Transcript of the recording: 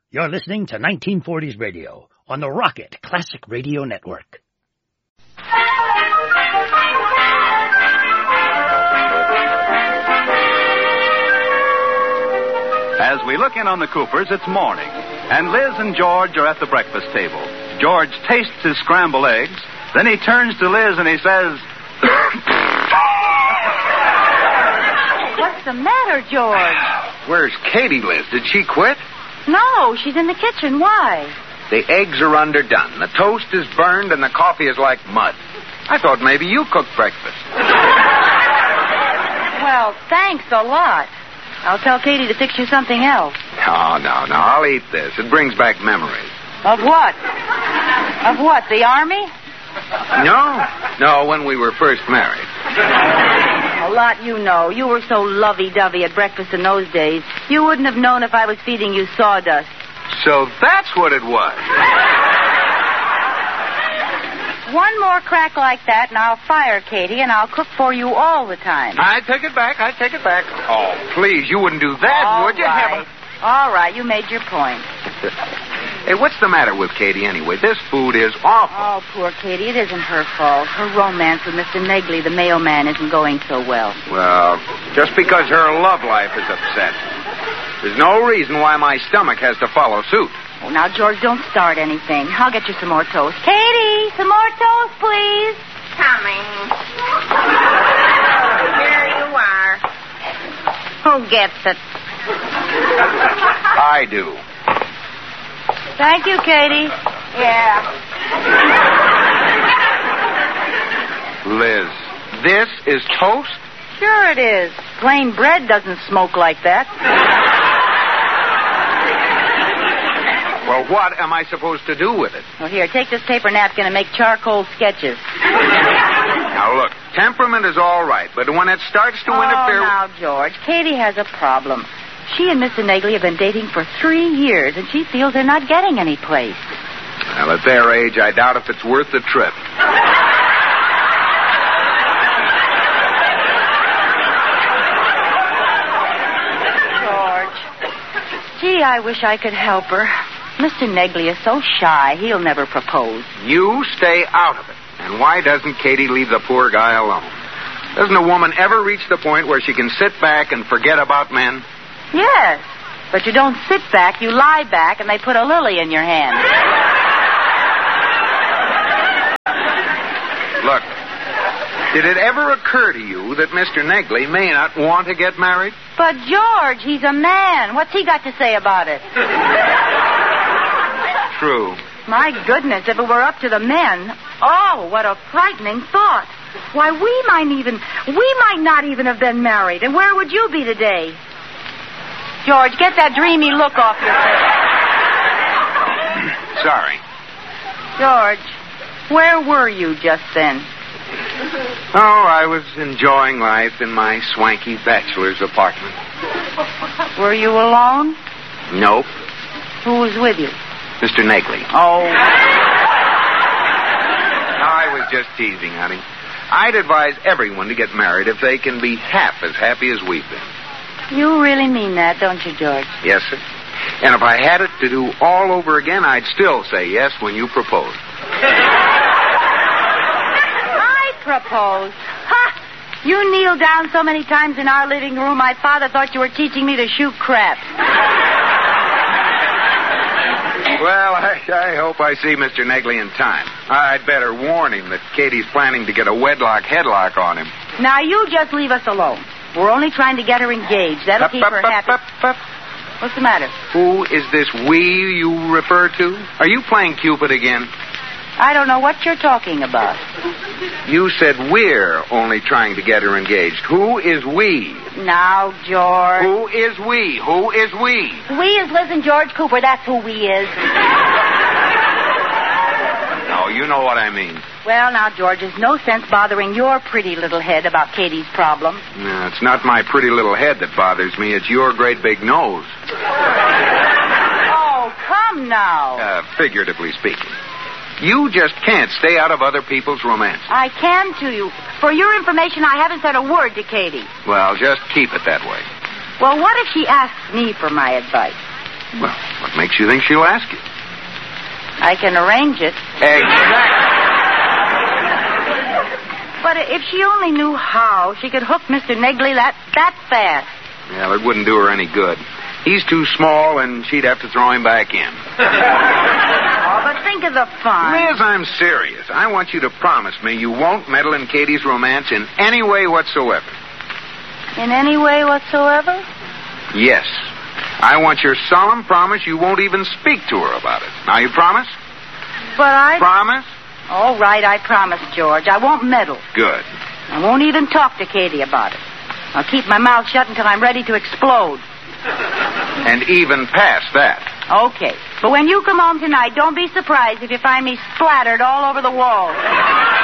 You're listening to 1940s Radio on the Rocket Classic Radio Network. As we look in on the Coopers, it's morning, and Liz and George are at the breakfast table. George tastes his scrambled eggs, then he turns to Liz and he says, What's the matter, George? Where's Katie, Liz? Did she quit? No, she's in the kitchen. Why? The eggs are underdone. The toast is burned and the coffee is like mud. I thought maybe you cooked breakfast. Well, thanks a lot. I'll tell Katie to fix you something else. No. I'll eat this. It brings back memories. Of what? Of what, the Army? No, when we were first married. A lot you know. You were so lovey-dovey at breakfast in those days. You wouldn't have known if I was feeding you sawdust. So that's what it was. One more crack like that, and I'll fire Katie, and I'll cook for you all the time. I take it back. Oh, please, you wouldn't do that, would you? All right, you made your point. Hey, what's the matter with Katie anyway? This food is awful. Oh, poor Katie. It isn't her fault. Her romance with Mr. Negley, the mailman, isn't going so well. Well, just because her love life is upset, there's no reason why my stomach has to follow suit. Oh, now, George, don't start anything. I'll get you some more toast. Katie, some more toast, please. Coming. Here you are. Who gets it? I do. Thank you, Katie. Yeah. Liz, this is toast? Sure it is. Plain bread doesn't smoke like that. Well, what am I supposed to do with it? Well, here, take this paper napkin and make charcoal sketches. Now, look, temperament is all right, but when it starts to interfere... Oh, now, George, Katie has a problem. She and Mr. Negley have been dating for 3 years, and she feels they're not getting any place. Well, at their age, I doubt if it's worth the trip. George. Gee, I wish I could help her. Mr. Negley is so shy, he'll never propose. You stay out of it. And why doesn't Katie leave the poor guy alone? Doesn't a woman ever reach the point where she can sit back and forget about men? Yes, but you don't sit back, you lie back, and they put a lily in your hand. Look, did it ever occur to you that Mr. Negley may not want to get married? But, George, he's a man. What's he got to say about it? True. My goodness, if it were up to the men, oh, what a frightening thought. Why, we might not even have been married, and where would you be today? George, get that dreamy look off your face. Sorry. George, where were you just then? Oh, I was enjoying life in my swanky bachelor's apartment. Were you alone? Nope. Who was with you? Mr. Negley. Oh. I was just teasing, honey. I'd advise everyone to get married if they can be half as happy as we've been. You really mean that, don't you, George? Yes, sir. And if I had it to do all over again, I'd still say yes when you proposed. I proposed? Ha! You kneeled down so many times in our living room, my father thought you were teaching me to shoot crap. Well, I hope I see Mr. Negley in time. I'd better warn him that Katie's planning to get a wedlock headlock on him. Now, you just leave us alone. We're only trying to get her engaged. That'll keep her happy. What's the matter? Who is this we you refer to? Are you playing Cupid again? I don't know what you're talking about. You said we're only trying to get her engaged. Who is we? Now, George. Who is we? Who is we? We is Liz and George Cooper. That's who we is. No, you know what I mean. Well, now, George, there's no sense bothering your pretty little head about Katie's problem. No, it's not my pretty little head that bothers me. It's your great big nose. Oh, come now. Figuratively speaking. You just can't stay out of other people's romance. I can, to you. For your information, I haven't said a word to Katie. Well, just keep it that way. Well, what if she asks me for my advice? Well, what makes you think she'll ask you? I can arrange it. Exactly. But if she only knew how she could hook Mr. Negley that fast. Well, it wouldn't do her any good. He's too small, and she'd have to throw him back in. Oh, but think of the fun. Liz, I'm serious. I want you to promise me you won't meddle in Katie's romance in any way whatsoever. In any way whatsoever? Yes. I want your solemn promise you won't even speak to her about it. Now, you promise? But I... Promise? All right, I promise, George. I won't meddle. Good. I won't even talk to Katie about it. I'll keep my mouth shut until I'm ready to explode. And even past that. Okay. But when you come home tonight, don't be surprised if you find me splattered all over the walls.